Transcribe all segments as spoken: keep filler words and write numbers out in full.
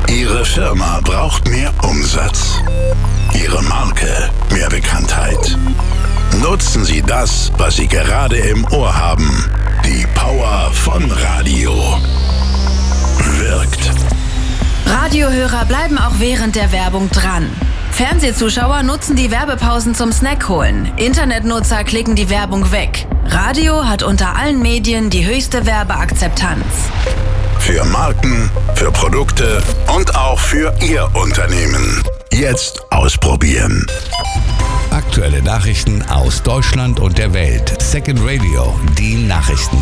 Ihre Firma braucht mehr Umsatz. Ihre Marke mehr Bekanntheit. Nutzen Sie das, was Sie gerade im Ohr haben. Die Power von Radio. Wirkt. Radiohörer bleiben auch während der Werbung dran. Fernsehzuschauer nutzen die Werbepausen zum Snack holen. Internetnutzer klicken die Werbung weg. Radio hat unter allen Medien die höchste Werbeakzeptanz. Für Marken, für Produkte und auch für Ihr Unternehmen. Jetzt ausprobieren. Aktuelle Nachrichten aus Deutschland und der Welt. Second Radio, die Nachrichten.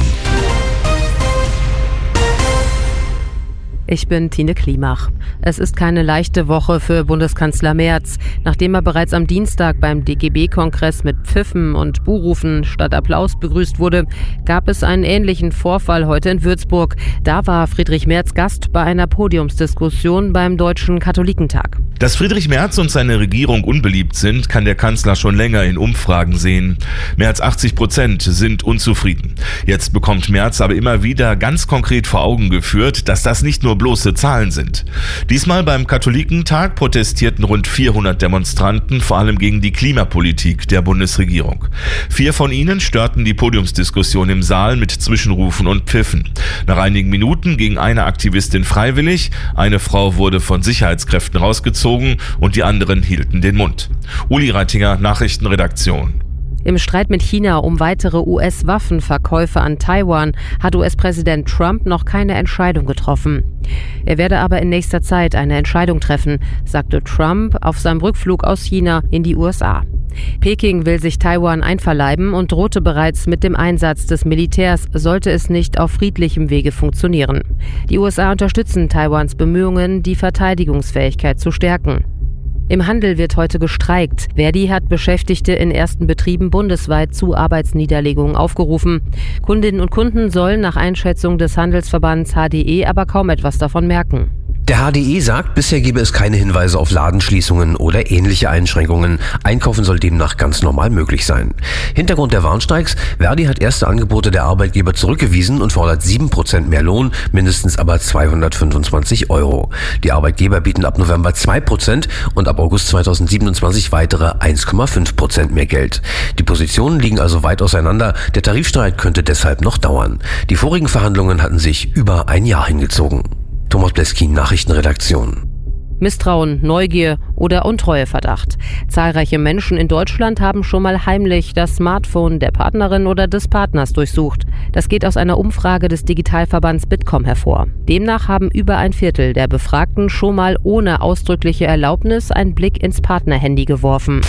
Ich bin Tine Klimach. Es ist keine leichte Woche für Bundeskanzler Merz. Nachdem er bereits am Dienstag beim D G B-Kongress mit Pfiffen und Buhrufen statt Applaus begrüßt wurde, gab es einen ähnlichen Vorfall heute in Würzburg. Da war Friedrich Merz Gast bei einer Podiumsdiskussion beim Deutschen Katholikentag. Dass Friedrich Merz und seine Regierung unbeliebt sind, kann der Kanzler schon länger in Umfragen sehen. Mehr als achtzig Prozent sind unzufrieden. Jetzt bekommt Merz aber immer wieder ganz konkret vor Augen geführt, dass das nicht nur bloße Zahlen sind. Diesmal beim Katholikentag protestierten rund vierhundert Demonstranten, vor allem gegen die Klimapolitik der Bundesregierung. Vier von ihnen störten die Podiumsdiskussion im Saal mit Zwischenrufen und Pfiffen. Nach einigen Minuten ging eine Aktivistin freiwillig, eine Frau wurde von Sicherheitskräften rausgezogen und die anderen hielten den Mund. Uli Reitinger, Nachrichtenredaktion. Im Streit mit China um weitere U S-Waffenverkäufe an Taiwan hat U S-Präsident Trump noch keine Entscheidung getroffen. Er werde aber in nächster Zeit eine Entscheidung treffen, sagte Trump auf seinem Rückflug aus China in die U S A. Peking will sich Taiwan einverleiben und drohte bereits mit dem Einsatz des Militärs, sollte es nicht auf friedlichem Wege funktionieren. Die U S A unterstützen Taiwans Bemühungen, die Verteidigungsfähigkeit zu stärken. Im Handel wird heute gestreikt. Verdi hat Beschäftigte in ersten Betrieben bundesweit zu Arbeitsniederlegungen aufgerufen. Kundinnen und Kunden sollen nach Einschätzung des Handelsverbands H D E aber kaum etwas davon merken. Der H D E sagt, bisher gebe es keine Hinweise auf Ladenschließungen oder ähnliche Einschränkungen. Einkaufen soll demnach ganz normal möglich sein. Hintergrund der Warnstreiks: Verdi hat erste Angebote der Arbeitgeber zurückgewiesen und fordert sieben Prozent mehr Lohn, mindestens aber zweihundertfünfundzwanzig Euro. Die Arbeitgeber bieten ab November zwei Prozent und ab August zweitausendsiebenundzwanzig weitere eins Komma fünf Prozent mehr Geld. Die Positionen liegen also weit auseinander. Der Tarifstreit könnte deshalb noch dauern. Die vorigen Verhandlungen hatten sich über ein Jahr hingezogen. Thomas Bleskin, Nachrichtenredaktion. Misstrauen, Neugier oder Untreueverdacht. Zahlreiche Menschen in Deutschland haben schon mal heimlich das Smartphone der Partnerin oder des Partners durchsucht. Das geht aus einer Umfrage des Digitalverbands Bitkom hervor. Demnach haben über ein Viertel der Befragten schon mal ohne ausdrückliche Erlaubnis einen Blick ins Partnerhandy geworfen.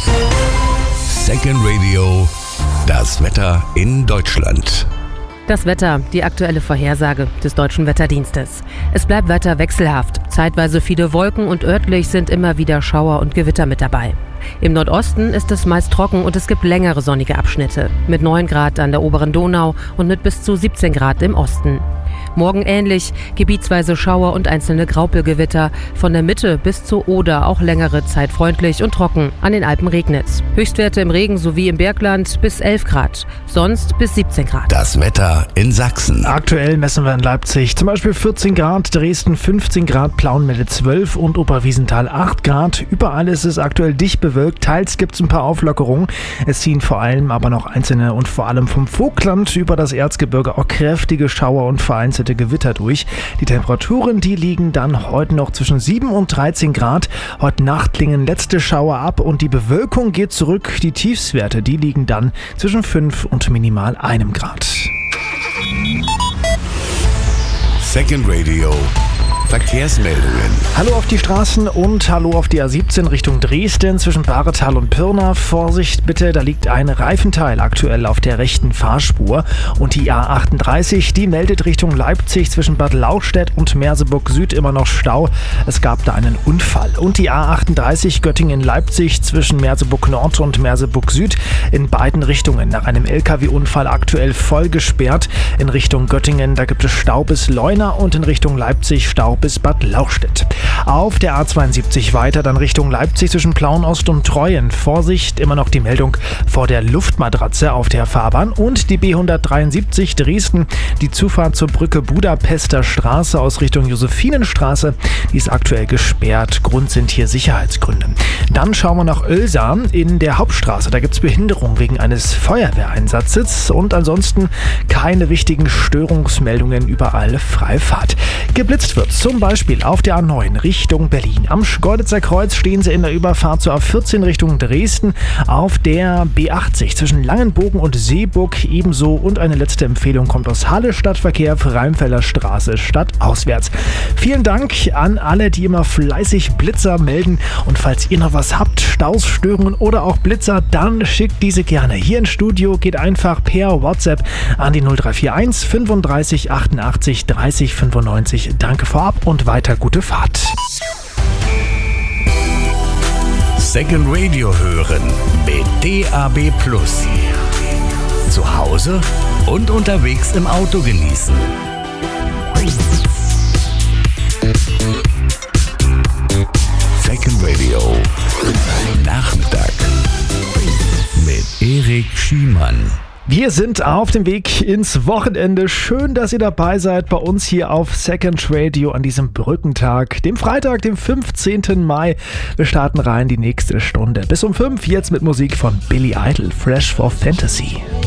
Second Radio, das Wetter in Deutschland. Das Wetter, die aktuelle Vorhersage des Deutschen Wetterdienstes. Es bleibt weiter wechselhaft. Zeitweise viele Wolken und örtlich sind immer wieder Schauer und Gewitter mit dabei. Im Nordosten ist es meist trocken und es gibt längere sonnige Abschnitte. Mit neun Grad an der oberen Donau und mit bis zu siebzehn Grad im Osten. Morgen ähnlich, gebietsweise Schauer und einzelne Graupelgewitter. Von der Mitte bis zur Oder auch längere Zeit freundlich und trocken. An den Alpen regnet's. Höchstwerte im Regen sowie im Bergland bis elf Grad. Sonst bis siebzehn Grad. Das Wetter in Sachsen. Aktuell messen wir in Leipzig zum Beispiel vierzehn Grad, Dresden fünfzehn Grad, Plauen-Melle zwölf und Oberwiesenthal acht Grad. Überall ist es aktuell dicht bewölkt. Teils gibt es ein paar Auflockerungen. Es ziehen vor allem aber noch einzelne und vor allem vom Vogtland über das Erzgebirge auch kräftige Schauer und vereinzelte Gewitter durch. Die Temperaturen, die liegen dann heute noch zwischen sieben und dreizehn Grad. Heute Nacht klingen letzte Schauer ab und die Bewölkung geht zurück. Die Tiefstwerte, die liegen dann zwischen fünf und minimal einem Grad. Second Radio. Verkehrsmeldungen. Hallo auf die Straßen und hallo auf die A siebzehn Richtung Dresden zwischen Bahretal und Pirna. Vorsicht bitte, da liegt ein Reifenteil aktuell auf der rechten Fahrspur. Und die A achtunddreißig, die meldet Richtung Leipzig zwischen Bad Lauchstädt und Merseburg Süd immer noch Stau. Es gab da einen Unfall. Und die A achtunddreißig Göttingen-Leipzig zwischen Merseburg Nord und Merseburg Süd in beiden Richtungen nach einem L K W-Unfall aktuell voll gesperrt. In Richtung Göttingen, da gibt es Stau bis Leuna und in Richtung Leipzig Stau Stau bis Bad Lauchstädt. Auf der A zweiundsiebzig weiter dann Richtung Leipzig zwischen Plauenost und Treuen. Vorsicht, immer noch die Meldung vor der Luftmatratze auf der Fahrbahn. Und die B hundertdreiundsiebzig Dresden, die Zufahrt zur Brücke Budapester Straße aus Richtung Josephinenstraße, die ist aktuell gesperrt. Grund sind hier Sicherheitsgründe. Dann schauen wir nach Oelsam in der Hauptstraße. Da gibt es Behinderung wegen eines Feuerwehreinsatzes und ansonsten keine wichtigen Störungsmeldungen, überall Freifahrt. Geblitzt wird zum Beispiel auf der A neun Richtung Berlin. Am Schkeuditzer Kreuz stehen sie in der Überfahrt zur A vierzehn Richtung Dresden. Auf der B achtzig zwischen Langenbogen und Seeburg ebenso. Und eine letzte Empfehlung kommt aus Halle, Stadtverkehr, Rheinfelder Straße, stadtauswärts. Vielen Dank an alle, die immer fleißig Blitzer melden. Und falls ihr noch was habt, Staus, Störungen oder auch Blitzer, dann schickt diese gerne. Hier im Studio geht einfach per WhatsApp an die null drei vier eins fünfunddreißig achtundachtzig dreißig fünfundneunzig. Danke vorab und weiter gute Fahrt. Second Radio hören mit D A B Plus. Zu Hause und unterwegs im Auto genießen. Second Radio Nachmittag mit Erik Schiemann. Wir sind auf dem Weg ins Wochenende. Schön, dass ihr dabei seid bei uns hier auf Second Radio an diesem Brückentag, dem Freitag, dem fünfzehnten Mai. Wir starten rein die nächste Stunde. Bis um fünf, jetzt mit Musik von Billy Idol, Fresh for Fantasy.